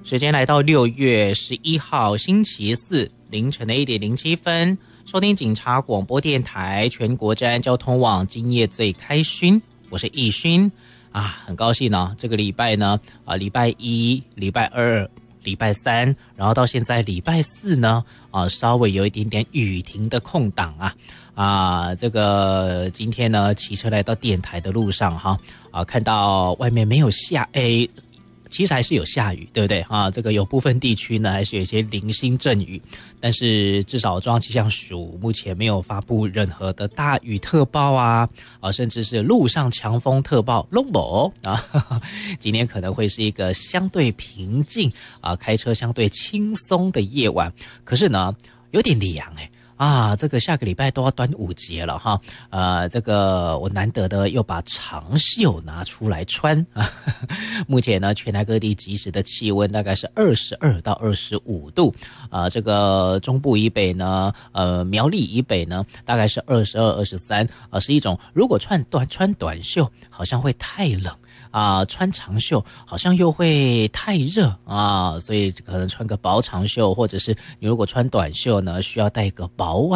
时间来到6月11号星期四凌晨的1点07分，收听警察广播电台全国治安交通网今夜最开勋，我是易勋啊，很高兴呢，这个礼拜呢礼拜一、礼拜二、礼拜三，然后到现在礼拜四呢稍微有一点点雨停的空档这个今天呢骑车来到电台的路上看到外面没有其实还是有下雨，对不对这个有部分地区呢还是有一些零星阵雨，但是至少中央气象署目前没有发布任何的大雨特报甚至是路上强风特报都没有今天可能会是一个相对平静开车相对轻松的夜晚，可是呢有点凉这个下个礼拜都要端午节了这个我难得的又把长袖拿出来穿目前呢全台各地即时的气温大概是22到25度这个中部以北呢苗栗以北呢大概是22、23是一种如果穿短袖好像会太冷穿长袖好像又会太热所以可能穿个薄长袖，或者是你如果穿短袖呢需要带个薄外